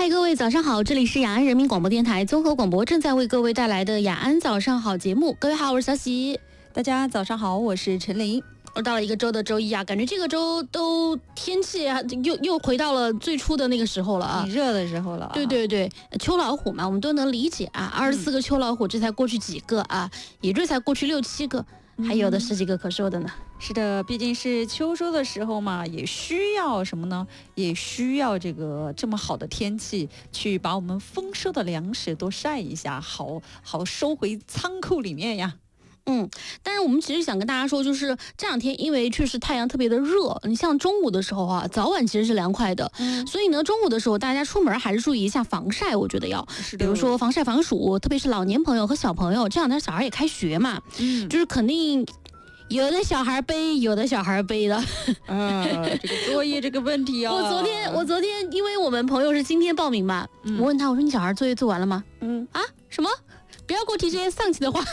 嗨，各位早上好，这里是雅安人民广播电台综合广播正在为各位带来的雅安早上好节目。各位好，我是小喜。 大家早上好，我是陈琳。 到了一个周的周一啊，感觉这个周都天气啊，又回到了最初的那个时候了啊， 很热的时候了啊。 对对对，秋老虎嘛，我们都能理解啊。24个秋老虎，这才过去几个啊，也这才过去6、7个。还有的十几个可说的呢。 是的，毕竟是秋收的时候嘛，也需要什么呢？也需要这么好的天气，去把我们丰收的粮食都晒一下，好收回仓库里面呀。 但是我们其实想跟大家说，就是这两天因为确实太阳特别的热，你像中午的时候啊，早晚其实是凉快的，所以呢，中午的时候大家出门还是注意一下防晒，我觉得要，比如说防晒防暑，特别是老年朋友和小朋友，这两天小孩也开学嘛，就是肯定。有的小孩背，有的小孩背的。 这个作业这个问题啊。 我昨天，因为我们朋友是今天报名嘛，我问他，我说你小孩作业做完了吗？什么？不要给我提这些丧气的话。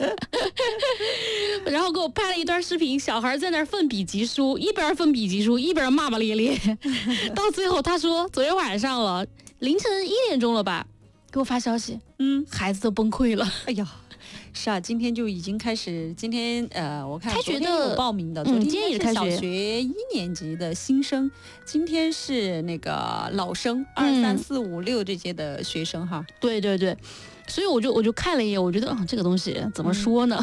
然后给我拍了一段视频，小孩在那儿奋笔疾书，一边奋笔疾书一边骂骂咧咧。到最后他说，昨天晚上了，凌晨1点钟了吧，给我发消息，孩子都崩溃了。 哎呀。是啊，今天就已经开始。今天我看开学的有报名的， 今天也是开学。 小学1年级的新生，今天是那个老生2、3、4、5、6这些的学生哈。 对对对，所以我就看了一眼，我觉得这个东西怎么说呢？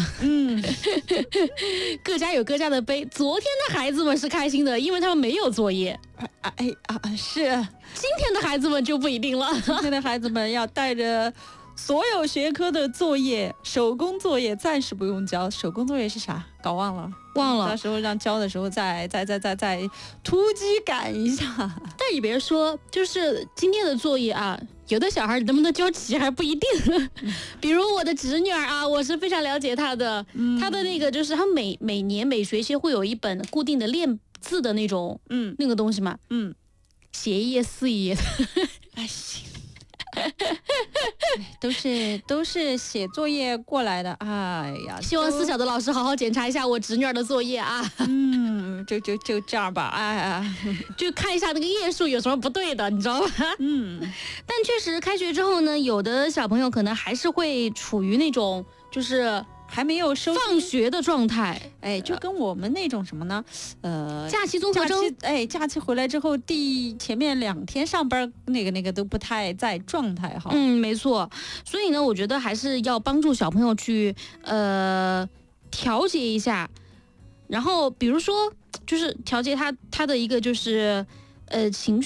各家有各家的悲。昨天的孩子们是开心的，因为他们没有作业。 是。 今天的孩子们就不一定了。 今天的孩子们要带着。所有学科的作业，手工作业暂时不用交。手工作业是啥？搞忘了。到时候让交的时候再突击赶一下。 但你别说，就是今天的作业啊，有的小孩能不能交齐还不一定。比如我的侄女儿啊，我是非常了解她的，她的那个就是她每年每学期会有一本固定的练字的那种，那个东西嘛，写1页4页的。 行。都是写作业过来的，哎呀！ 希望思小的老师好好检查一下我侄女儿的作业啊。 就这样吧，哎呀， 就看一下那个页数有什么不对的，你知道吧？但确实开学之后呢，有的小朋友可能还是会处于那种就是还没有放学的状态， 就跟我们那种什么呢？ 假期综合征， 假期回来之后，前面2天上班，那个都不太在状态哈。 没错。所以呢，我觉得还是要帮助小朋友去调节一下，然后比如说就是调节他的一个就是情绪。